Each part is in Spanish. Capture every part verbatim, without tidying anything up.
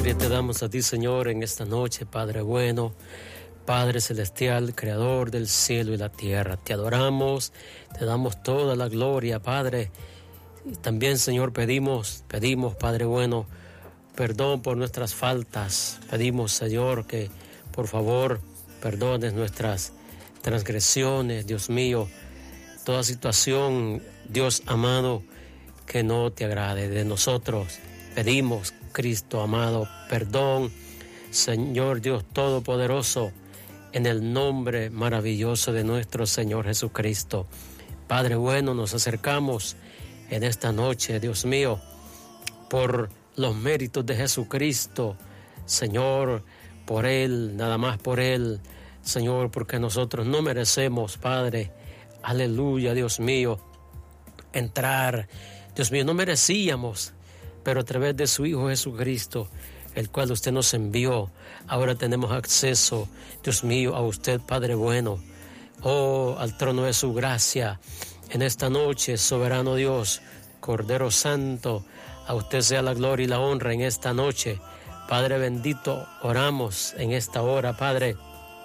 Gloria te damos a ti, Señor, en esta noche, Padre bueno, Padre celestial, Creador del cielo y la tierra. Te adoramos, te damos toda la gloria, Padre. Y también, Señor, pedimos, pedimos, Padre bueno, perdón por nuestras faltas. Pedimos, Señor, que por favor perdones nuestras transgresiones, Dios mío, toda situación, Dios amado, que no te agrade de nosotros. Pedimos, Cristo amado, perdón, Señor Dios Todopoderoso, en el nombre maravilloso de nuestro Señor Jesucristo. Padre bueno, nos acercamos en esta noche, Dios mío, por los méritos de Jesucristo, Señor, por Él, nada más por Él, Señor, porque nosotros no merecemos, Padre, aleluya, Dios mío, entrar, Dios mío, no merecíamos, pero a través de su Hijo Jesucristo, el cual usted nos envió, ahora tenemos acceso, Dios mío, a usted, Padre bueno, oh, al trono de su gracia, en esta noche, soberano Dios, Cordero Santo, a usted sea la gloria y la honra en esta noche, Padre bendito, oramos en esta hora, Padre,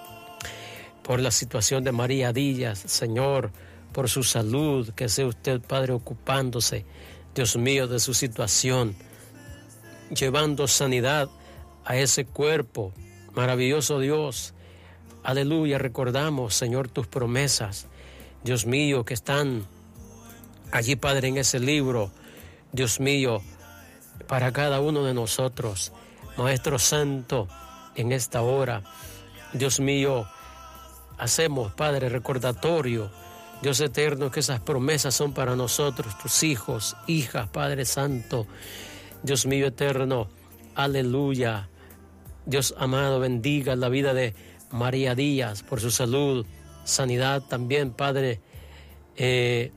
por la situación de María Díaz, Señor, por su salud, que sea usted, Padre, ocupándose, Dios mío, de su situación, llevando sanidad a ese cuerpo, maravilloso Dios, aleluya, recordamos, Señor, tus promesas, Dios mío, que están allí, Padre, en ese libro, Dios mío, para cada uno de nosotros, Maestro Santo, en esta hora, Dios mío, hacemos, Padre, recordatorio, Dios eterno, que esas promesas son para nosotros, tus hijos, hijas, Padre Santo, Dios mío eterno, aleluya. Dios amado, bendiga la vida de María Díaz por su salud, sanidad también, Padre, eh,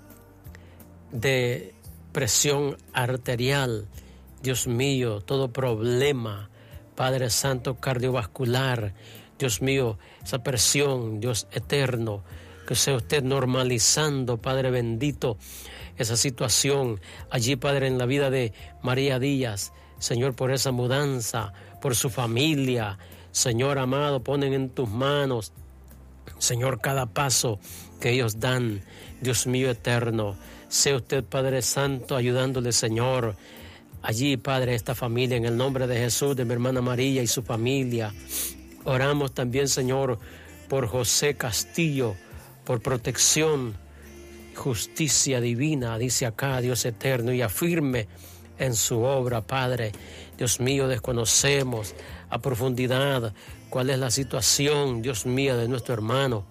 de presión arterial, Dios mío, todo problema, Padre Santo, cardiovascular, Dios mío, esa presión, Dios eterno, que sea usted normalizando, Padre bendito, esa situación allí, Padre, en la vida de María Díaz, Señor, por esa mudanza, por su familia, Señor amado, ponen en tus manos, Señor, cada paso que ellos dan, Dios mío eterno, sea usted, Padre Santo, ayudándole, Señor, allí, Padre, esta familia, en el nombre de Jesús, de mi hermana María y su familia. Oramos también, Señor, por José Castillo, por protección, justicia divina, dice acá, Dios eterno, y afirme en su obra, Padre. Dios mío, desconocemos a profundidad cuál es la situación, Dios mío, de nuestro hermano.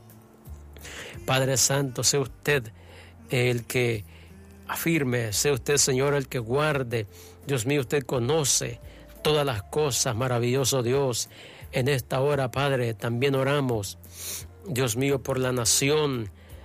Padre Santo, sea usted el que afirme, sea usted, Señor, el que guarde. Dios mío, usted conoce todas las cosas, maravilloso Dios. En esta hora, Padre, también oramos, Dios mío, por la nación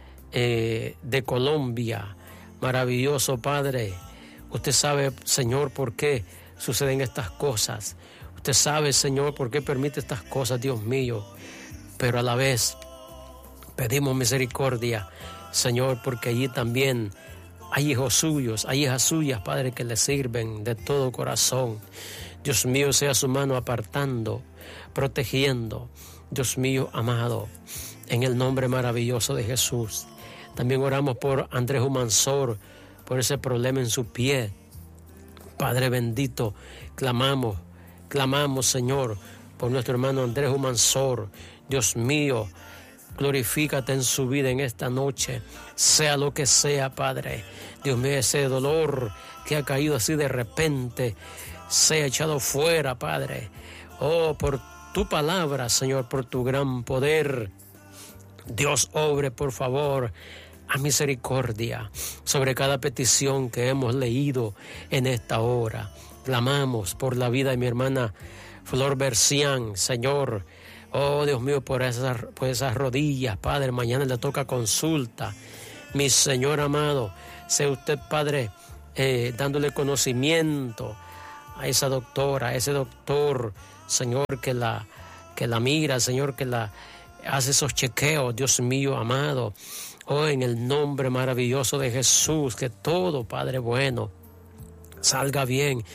eh, de Colombia. Maravilloso, Padre. Usted sabe, Señor, por qué suceden estas cosas. Usted sabe, Señor, por qué permite estas cosas, Dios mío. Pero a la vez pedimos misericordia, Señor, porque allí también hay hijos suyos, hay hijas suyas, Padre, que le sirven de todo corazón. Dios mío, sea su mano apartando, protegiendo. Dios mío amado, en el nombre maravilloso de Jesús. También oramos por Andrés Humansor, por ese problema en su pie. Padre bendito, clamamos, clamamos, Señor, por nuestro hermano Andrés Humansor. Dios mío, glorifícate en su vida en esta noche, sea lo que sea, Padre. Dios mío, ese dolor que ha caído así de repente, sea echado fuera, Padre. Oh, por tu palabra, Señor, por tu gran poder. Dios, obre, por favor, a misericordia sobre cada petición que hemos leído en esta hora. Clamamos por la vida de mi hermana Flor Bercián, Señor. Oh, Dios mío, por esas, por esas rodillas, Padre, mañana le toca consulta. Mi Señor amado, sea usted, Padre, eh, dándole conocimiento a esa doctora, a ese doctor, Señor, que la, que la mira, Señor, que la hace esos chequeos, Dios mío amado. Oh, en el nombre maravilloso de Jesús, que todo, Padre bueno, salga bien.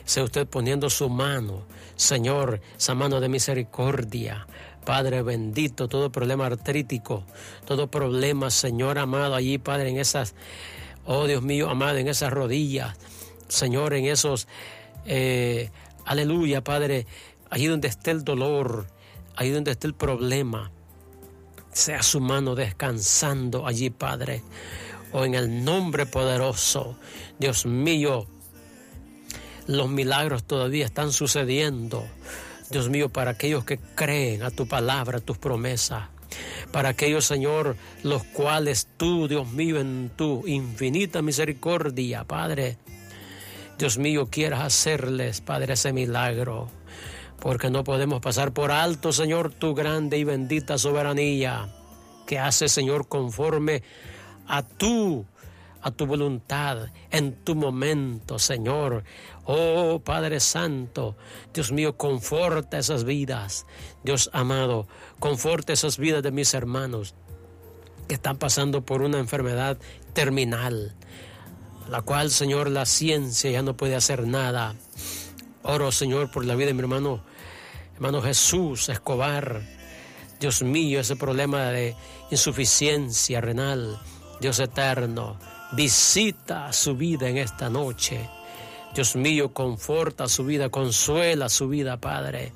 sea usted poniendo su mano, Señor, esa mano de misericordia. Padre bendito, todo problema artrítico, todo problema, Señor amado, allí, Padre, en esas, oh Dios mío, amado, en esas rodillas, Señor, en esos, eh, aleluya, Padre, allí donde esté el dolor, allí donde esté el problema, sea su mano descansando allí, Padre, o en el nombre poderoso, Dios mío, los milagros todavía están sucediendo, Dios mío, para aquellos que creen a tu palabra, a tus promesas, para aquellos, Señor, los cuales tú, Dios mío, en tu infinita misericordia, Padre, Dios mío, quieras hacerles, Padre, ese milagro, porque no podemos pasar por alto, Señor, tu grande y bendita soberanía, que hace, Señor, conforme a tu, a tu voluntad, en tu momento, Señor. Oh, Padre Santo, Dios mío, conforta esas vidas, Dios amado, conforta esas vidas de mis hermanos que están pasando por una enfermedad terminal, la cual, Señor, la ciencia ya no puede hacer nada. Oro, Señor, por la vida de mi hermano, hermano Jesús Escobar. Dios mío, ese problema de insuficiencia renal, Dios eterno, visita su vida en esta noche. Dios mío, conforta su vida, consuela su vida, Padre.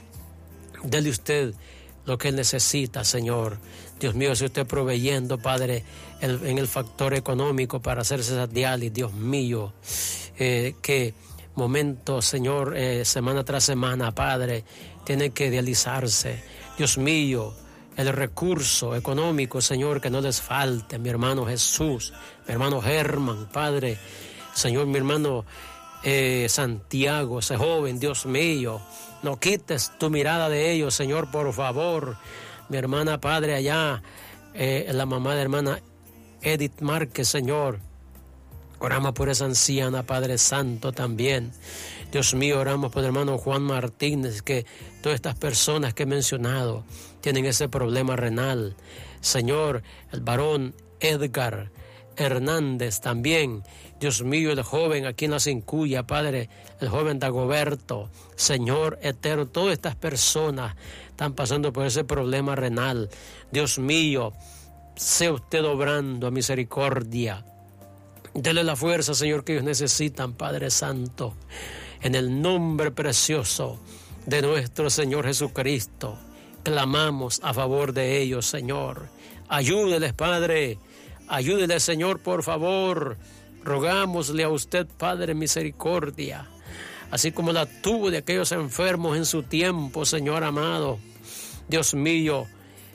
Dele usted lo que él necesita, Señor. Dios mío, si usted proveyendo, Padre, el, en el factor económico para hacerse esa diálisis, Dios mío, eh, que momento, Señor, eh, semana tras semana, Padre, tiene que dializarse. Dios mío, el recurso económico, Señor, que no les falte, mi hermano Jesús, mi hermano Germán, Padre, Señor, mi hermano eh, Santiago, ese joven, Dios mío, no quites tu mirada de ellos, Señor, por favor. Mi hermana, Padre, allá, eh, la mamá de hermana Edith Márquez, Señor, oramos por esa anciana, Padre Santo, también. Dios mío, oramos por el hermano Juan Martínez, que todas estas personas que he mencionado tienen ese problema renal. Señor, el varón Edgar Hernández también. Dios mío, el joven aquí en la Cincuya, Padre, el joven Dagoberto, Señor eterno, todas estas personas están pasando por ese problema renal. Dios mío, sea usted obrando a misericordia. Dele la fuerza, Señor, que ellos necesitan, Padre Santo, en el nombre precioso de nuestro Señor Jesucristo. Clamamos a favor de ellos, Señor. Ayúdeles, Padre. Ayúdeles, Señor, por favor. Rogámosle a usted, Padre, misericordia, así como la tuvo de aquellos enfermos en su tiempo, Señor amado. Dios mío,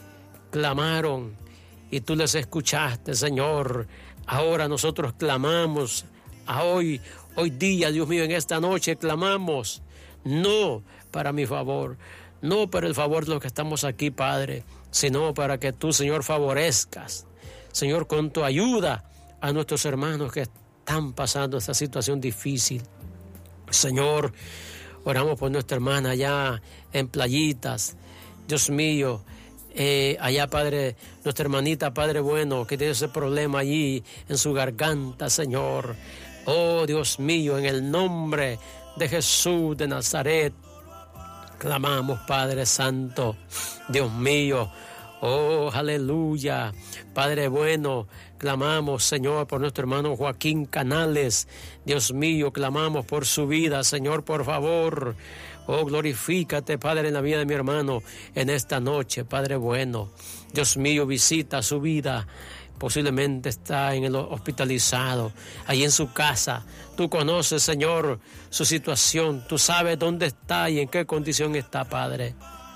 clamaron y tú les escuchaste, Señor. Ahora nosotros clamamos, a hoy, hoy día, Dios mío, en esta noche clamamos, no para mi favor, no para el favor de los que estamos aquí, Padre, sino para que tú, Señor, favorezcas, Señor, con tu ayuda a nuestros hermanos que están pasando esta situación difícil. Señor, oramos por nuestra hermana allá en Playitas, Dios mío, eh, allá, Padre, nuestra hermanita, Padre bueno, que tiene ese problema allí en su garganta, Señor. Oh, Dios mío, en el nombre de Jesús de Nazaret, clamamos, Padre Santo, Dios mío. Oh, aleluya, Padre bueno, clamamos, Señor, por nuestro hermano Joaquín Canales. Dios mío, clamamos por su vida, Señor, por favor. Oh, glorifícate, Padre, en la vida de mi hermano en esta noche, Padre bueno. Dios mío, visita su vida. Posiblemente está en el hospitalizado, ahí en su casa. Tú conoces, Señor, su situación. Tú sabes dónde está y en qué condición está, Padre.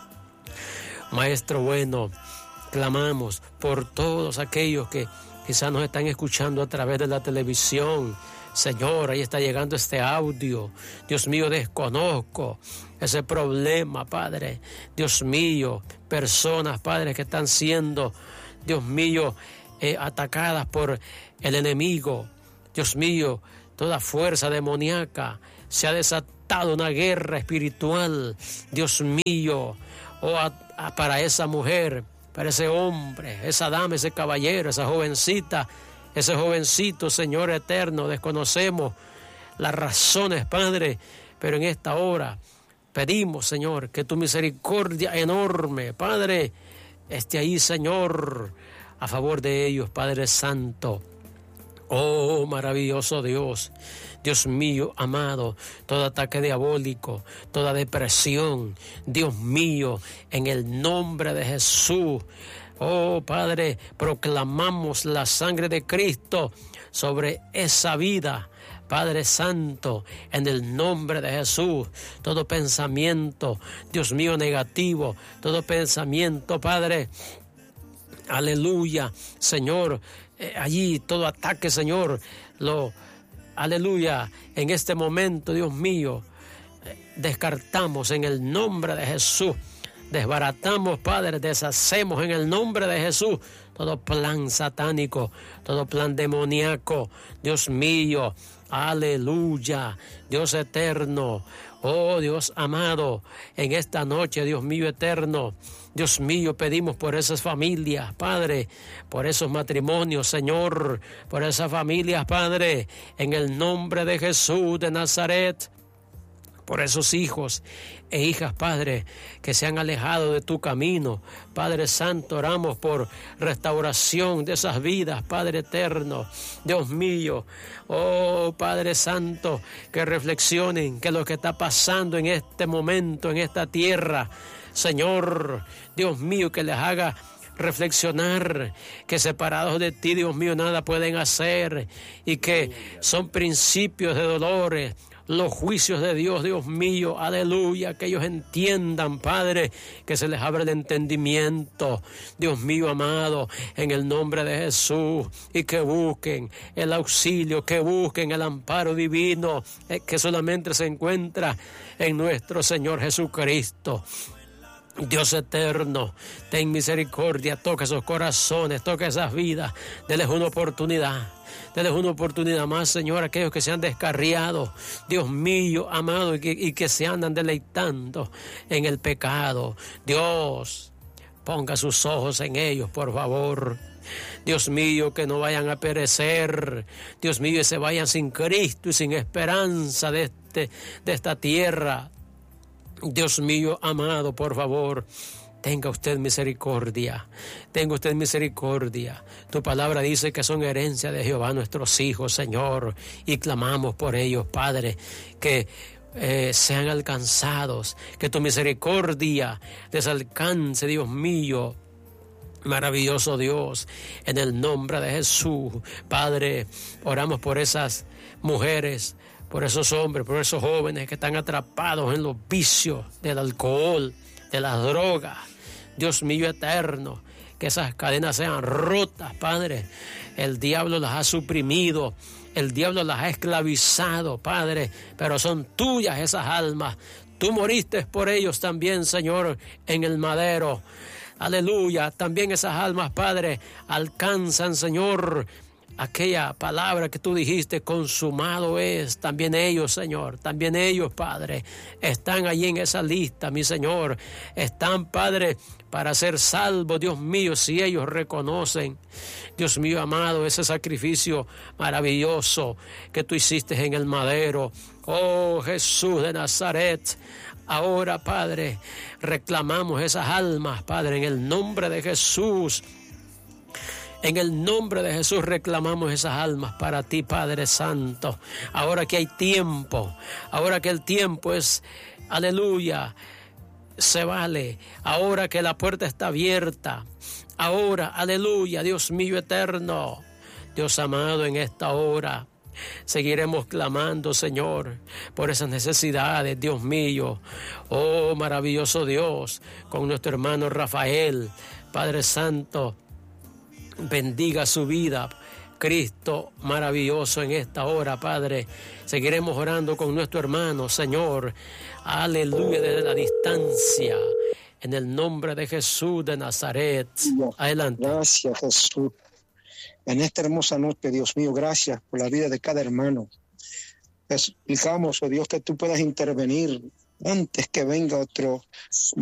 Maestro bueno, clamamos por todos aquellos que quizás nos están escuchando a través de la televisión. Señor, ahí está llegando este audio. Dios mío, desconozco ese problema, Padre. Dios mío, personas, Padre, que están siendo, Dios mío, eh, atacadas por el enemigo. Dios mío, toda fuerza demoníaca, se ha desatado una guerra espiritual. Dios mío, oh, a, a, para esa mujer, para ese hombre, esa dama, ese caballero, esa jovencita, ese jovencito, Señor eterno, desconocemos las razones, Padre, pero en esta hora pedimos, Señor, que tu misericordia enorme, Padre, esté ahí, Señor, a favor de ellos, Padre Santo. Oh, maravilloso Dios, Dios mío, amado, todo ataque diabólico, toda depresión, Dios mío, en el nombre de Jesús. Oh, Padre, proclamamos la sangre de Cristo sobre esa vida, Padre Santo, en el nombre de Jesús. Todo pensamiento, Dios mío, negativo, todo pensamiento, Padre, aleluya, Señor, eh, allí todo ataque, Señor, lo, aleluya, en este momento, Dios mío, eh, descartamos en el nombre de Jesús. Desbaratamos, Padre, deshacemos en el nombre de Jesús todo plan satánico, todo plan demoníaco, Dios mío, aleluya, Dios eterno, oh Dios amado, en esta noche, Dios mío eterno, Dios mío, pedimos por esas familias, Padre, por esos matrimonios, Señor, por esas familias, Padre, en el nombre de Jesús de Nazaret, por esos hijos e hijas, Padre, que se han alejado de tu camino. Padre Santo, oramos por restauración de esas vidas, Padre eterno, Dios mío. Oh, Padre Santo, que reflexionen que lo que está pasando en este momento, en esta tierra, Señor, Dios mío, que les haga reflexionar que separados de ti, Dios mío, nada pueden hacer y que son principios de dolores, los juicios de Dios, Dios mío, aleluya, que ellos entiendan, Padre, que se les abra el entendimiento, Dios mío amado, en el nombre de Jesús, y que busquen el auxilio, que busquen el amparo divino, eh, que solamente se encuentra en nuestro Señor Jesucristo. Dios eterno, ten misericordia, toca esos corazones, toca esas vidas, denles una oportunidad. Denles una oportunidad más, Señor, a aquellos que se han descarriado, Dios mío, amado, y que, y que se andan deleitando en el pecado. Dios, ponga sus ojos en ellos, por favor. Dios mío, que no vayan a perecer. Dios mío, y se vayan sin Cristo y sin esperanza de, este, de esta tierra. Dios mío, amado, por favor, tenga usted misericordia, tenga usted misericordia. Tu palabra dice que son herencia de Jehová nuestros hijos, Señor, y clamamos por ellos, Padre, que eh, sean alcanzados, que tu misericordia les alcance, Dios mío. Maravilloso Dios, en el nombre de Jesús, Padre, oramos por esas mujeres, por esos hombres, por esos jóvenes que están atrapados en los vicios del alcohol, de las drogas. Dios mío eterno, que esas cadenas sean rotas, Padre. El diablo las ha suprimido, el diablo las ha esclavizado, Padre, pero son tuyas esas almas. Tú moriste por ellos también, Señor, en el madero. Aleluya, también esas almas, Padre, alcanzan, Señor, aquella palabra que tú dijiste, consumado es. También ellos, Señor, también ellos, Padre, están allí en esa lista, mi Señor. Están, Padre, para ser salvos, Dios mío, si ellos reconocen, Dios mío amado, ese sacrificio maravilloso que tú hiciste en el madero. Oh, Jesús de Nazaret, ahora, Padre, reclamamos esas almas, Padre, en el nombre de Jesús. En el nombre de Jesús reclamamos esas almas para ti, Padre Santo. Ahora que hay tiempo, ahora que el tiempo es, aleluya, se vale. Ahora que la puerta está abierta. Ahora, aleluya, Dios mío eterno. Dios amado, en esta hora seguiremos clamando, Señor, por esas necesidades, Dios mío. Oh, maravilloso Dios, con nuestro hermano Rafael, Padre Santo, bendiga su vida, Cristo maravilloso, en esta hora, Padre. Seguiremos orando con nuestro hermano, Señor, aleluya, desde la distancia, en el nombre de Jesús de Nazaret. Adelante. Gracias, Jesús. En esta hermosa noche, Dios mío, gracias por la vida de cada hermano. Te suplicamos, oh Dios, que tú puedas intervenir antes que venga otro